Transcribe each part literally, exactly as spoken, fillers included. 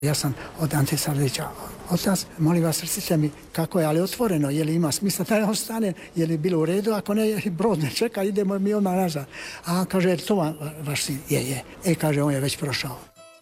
Ja sam od Ante Sardelića, otac, molim vas, recite mi kako je, ali otvoreno, je li ima smisla da ja ostane, je li bilo u redu, ako ne, brod ne čeka, idemo mi odmah nazad. A kaže, to vam, vaš sin, je, je. E, kaže, on je već prošao.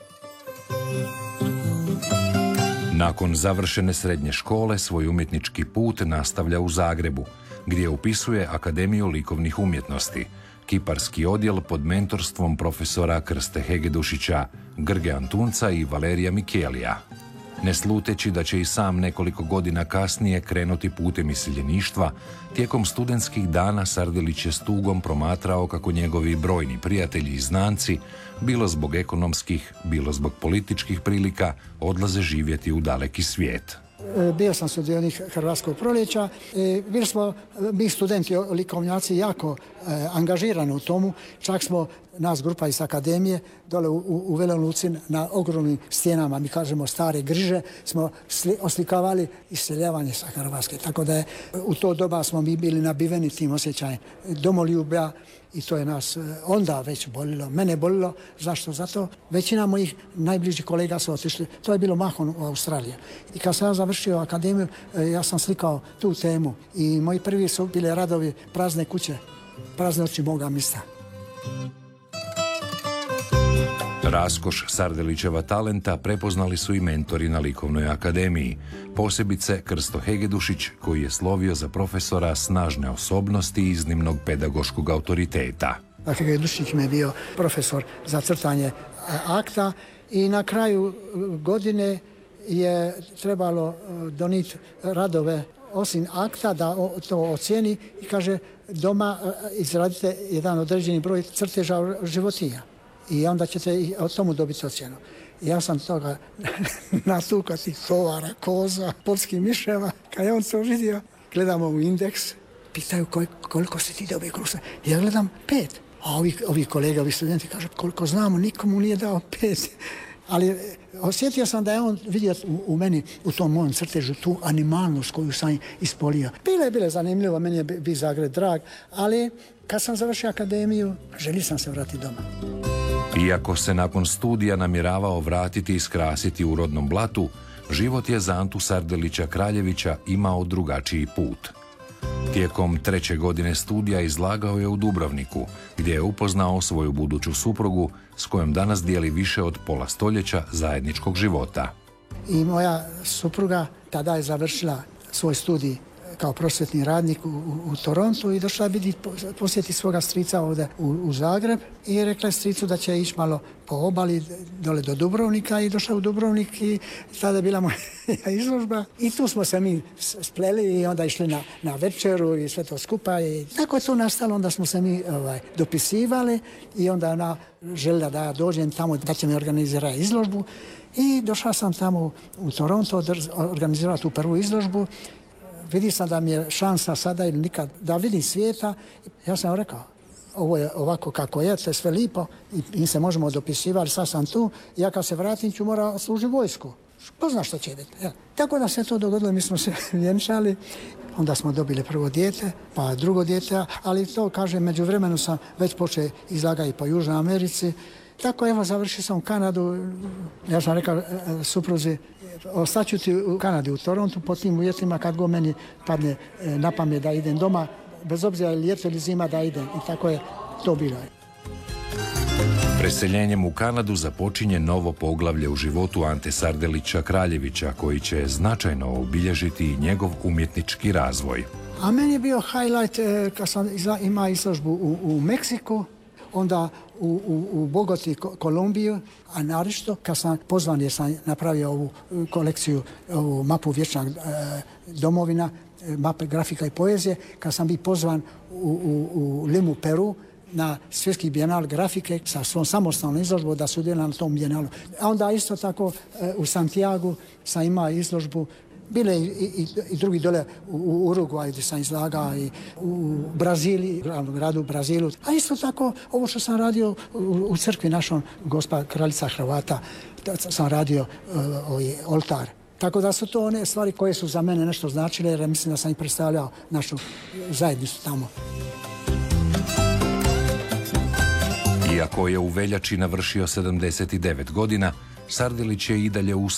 Nakon završene srednje škole svoj umjetnički put nastavlja u Zagrebu, gdje upisuje Akademiju likovnih umjetnosti, kiparski odjel pod mentorstvom profesora Krste Hegedušića, Grge Antunca i Valerija Mikelija. Ne sluteći da će i sam nekoliko godina kasnije krenuti putem iseljeništva, tijekom studentskih dana Sardelić je s tugom promatrao kako njegovi brojni prijatelji i znanci, bilo zbog ekonomskih, bilo zbog političkih prilika, odlaze živjeti u daleki svijet. Bio sam sudionik Hrvatskog proljeća. Bili smo mi studenti likovnjaci jako e, angažirani u tomu. Čak smo, nas grupa iz akademije, dole u, u Velom Luci na ogromnim stijenama, mi kažemo stare griže, smo sli, oslikavali iseljavanje sa Hrvatske. Tako da je u to doba smo mi bili nabiveni tim osjećajem domoljublja i to je nas onda već bolilo. Mene bolilo. Zašto? Zato većina mojih najbližih kolega su otišli. To je bilo mahom u Australiji. I kad sam ja završio akademiju, ja sam slikao tu temu. I moji prvi su bili radovi Prazne kuće, prazne oči moga mista. Raskoš Sardelićeva talenta prepoznali su i mentori na Likovnoj akademiji, posebice Krsto Hegedušić, koji je slovio za profesora snažne osobnosti i iznimnog pedagoškog autoriteta. Hegedušić mi je bio profesor za crtanje akta i na kraju godine je trebalo donijeti radove osim akta da to ocijeni i kaže doma izradite jedan određeni broj crteža životinja. I onda ćete i o tomu dobiti ocjenu. Ja sam toga natukao tih tovara, koza, polskih miševa. Kad je on to vidio, gledamo u indeks, pitaju kol, koliko si ti dobio krusa. Ja gledam pet. A ovi, ovi kolega, ovi studenti kažu koliko znamo, nikomu nije dao pet. Ali osjetio sam da je on vidio u, u meni, u tom mojem crtežu, tu animalnost koju sam ispolio. Bile je bile zanimljivo, meni je bi Zagreb drag, ali kad sam završio akademiju, želio sam se vratiti doma. Iako se nakon studija namjeravao vratiti i skrasiti u rodnom Blatu, život je za Antu Sardelića Kraljevića imao drugačiji put. Tijekom treće godine studija izlagao je u Dubrovniku, gdje je upoznao svoju buduću suprugu, s kojom danas dijeli više od pola stoljeća zajedničkog života. I moja supruga tada je završila svoj studij kao prosvjetni radnik u, u, u Torontu i došla je vidjeti, posjeti svoga strica ovdje u, u Zagreb i rekla je stricu da će ići malo po obali dole do Dubrovnika i došla u Dubrovnik i tada je bila moja izložba i tu smo se mi spleli i onda išli na, na večeru i sve to skupa i tako je to nastalo, onda smo se mi ovaj, dopisivali i onda ona željela da ja dođem tamo da će mi organizirati izložbu i došla sam tamo u Toronto organizirati tu prvu izložbu. Vidi sam da mi je šansa sada ili nikad da vidim svijeta. Ja sam rekao, ovo je ovako kako je, to je sve lipo i mi se možemo dopisivati, sad sam tu. Ja kad se vratim ću mora služiti vojsku. Ko zna što će biti. Ja. Tako da se to dogodilo, mi smo se vjenčali. Onda smo dobili prvo dijete, pa drugo dijete, ali to, kažem, međuvremenu sam već počeo izlagati po Južnoj Americi. Tako, evo, završio sam u Kanadu. Ja sam rekao supruzi, ostaću ti u Kanadi, u Torontu, po tim uvjetima kad go meni padne na pamet da idem doma, bez obzira ljeto ili zima da idem. I tako je to bilo. Preseljenjem u Kanadu započinje novo poglavlje u životu Ante Sardelića Kraljevića, koji će značajno obilježiti i njegov umjetnički razvoj. A meni je bio highlight kad sam ima izložbu u, u Meksiku, onda u, u, u Bogoti, Kolumbiju, a naročito kad sam pozvan jer sam napravio ovu kolekciju, ovu mapu vječnog e, domovina, mape grafika i poezije, kad sam bio pozvan u, u, u Limu, Peru, na svjetski bijenal grafike sa svom samostalnom izložbom da sudjelujem na tom bijenalu. A onda isto tako e, u Santiagu sam imao izložbu. Bile i, i, i drugi dole u, u Urugvaju gdje sam izlagao i u Braziliji, glavnom gradu u Brazilu. A isto tako ovo što sam radio u, u crkvi našom, Gospa Kraljica Hrvata, sam radio uh, ovaj oltar. Tako da su to one stvari koje su za mene nešto značile jer mislim da sam i predstavljao našu zajednicu tamo. Iako je u veljači navršio sedamdeset devet godina, Sardilić je i dalje u